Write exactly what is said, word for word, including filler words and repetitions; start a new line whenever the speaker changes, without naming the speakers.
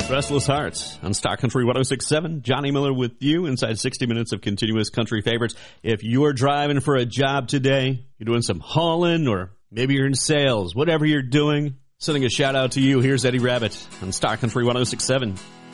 Restless Hearts on Star Country one oh six point seven. Johnny Miller with you inside sixty minutes of continuous country favorites. If you're driving for a job today, you're doing some hauling, or maybe you're in sales, whatever you're doing, sending a shout out to you. Here's Eddie Rabbitt on Star Country one oh six point seven.